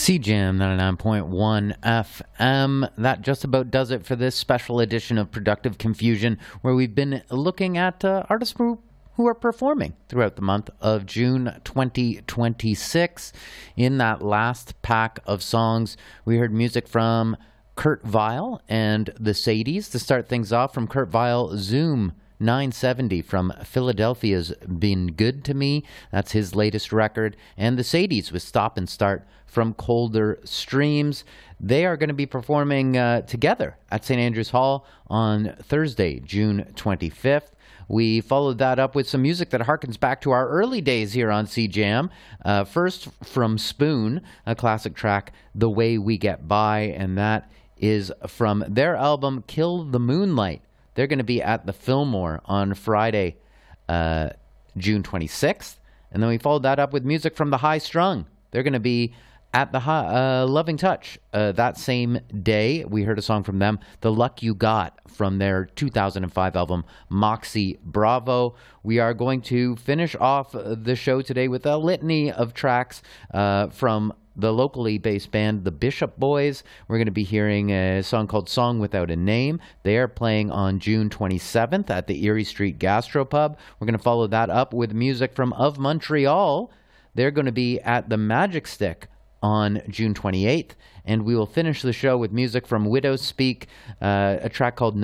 CJAM 99.1 FM. That just about does it for this special edition of Productive Confusion, where we've been looking at artists who are performing throughout the month of June 2026. In that last pack of songs, we heard music from Kurt Vile and the Sadies. To start things off, from Kurt Vile, Zoom 970 from Philadelphia's Been Good to Me. That's his latest record. And the Sadies with Stop and Start from Colder Streams. They are going to be performing together at St. Andrews Hall on Thursday, June 25th. We followed that up with some music that harkens back to our early days here on CJAM. First from Spoon, a classic track, The Way We Get By, and that is from their album Kill the Moonlight. They're going to be at the Fillmore on Friday, June 26th. And then we followed that up with music from The High Strung. They're going to be at the Loving Touch that same day. We heard a song from them, The Luck You Got, from their 2005 album, Moxie Bravo. We are going to finish off the show today with a litany of tracks from the locally based band, the Bishop Boys. We're going to be hearing a song called Song Without a Name. They are playing on June 27th at the Erie Street Gastropub. We're going to follow that up with music from Of Montreal. They're going to be at the Magic Stick on June 28th. And we will finish the show with music from Widows Speak, a track called